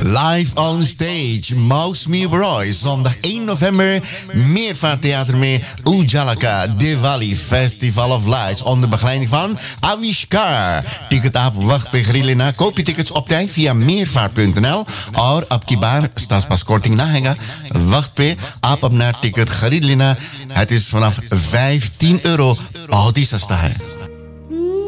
Live on stage, Mosme Roy, zondag 1 november, Meervaarttheater mee, Ujalaka Diwali Festival of Lights, onder begeleiding van Avishkar. Ticket op wacht bij Grilina. Koop je tickets op tijd via meervaart.nl of op Kibar, staatspaskorting nahenga. Wacht bij op naar ticket Grilina. Het is vanaf €15. Oh, die is